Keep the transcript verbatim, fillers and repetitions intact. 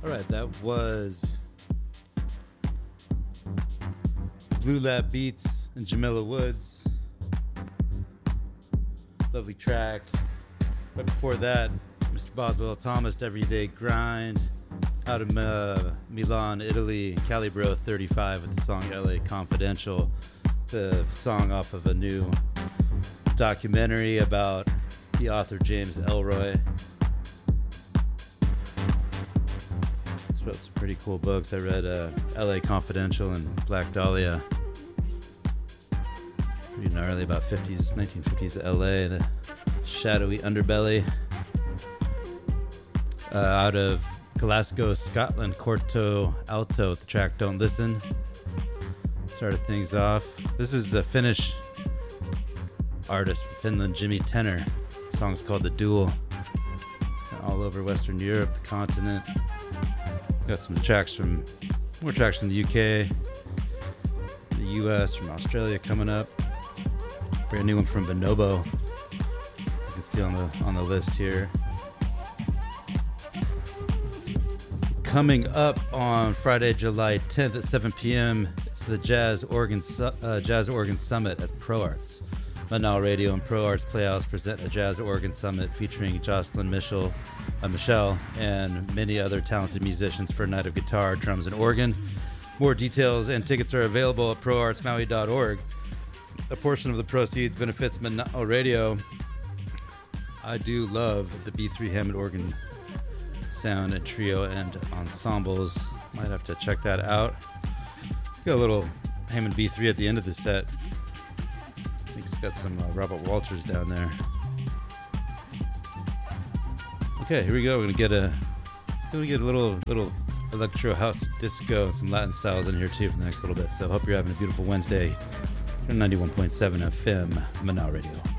All right, that was Blue Lab Beats and Jamila Woods. Lovely track. Right before that, Mister Boswell Thomas, Everyday Grind, out of uh, Milan, Italy, Calibro thirty-five with the song L A Confidential, the song off of a new documentary about the author James Ellroy. He's wrote some pretty cool books. I read uh, L A Confidential and Black Dahlia. Pretty gnarly about fifties, nineteen fifties L A, the shadowy underbelly. Uh, out of Glasgow, Scotland, Corto Alto with the track Don't Listen. Started things off. This is a Finnish artist from Finland, Jimmy Tenner. The song's called The Duel. All over Western Europe, the continent. Got some tracks from, more tracks from the U K, the U S, from Australia coming up. Brand new one from Bonobo. You can see on the on the list here. Coming up on Friday, July tenth at seven p.m. It's the Jazz Organ uh, Jazz Organ Summit at ProArts. Manal Radio and ProArts Playhouse present a Jazz Organ Summit featuring Jocelyn Michel, uh, Michelle and many other talented musicians for a night of guitar, drums, and organ. More details and tickets are available at pro arts maui dot org. A portion of the proceeds benefits Manal Radio. I do love the B three Hammond organ sound and trio and ensembles. Might have to check that out. Got a little Hammond B three at the end of the set. I think it's got some uh, Robert Walters down there. Okay, here we go. We're gonna get a let's go get a little little electro house disco and some Latin styles in here too for the next little bit. So hope you're having a beautiful Wednesday. ninety-one point seven F M, Manal Radio.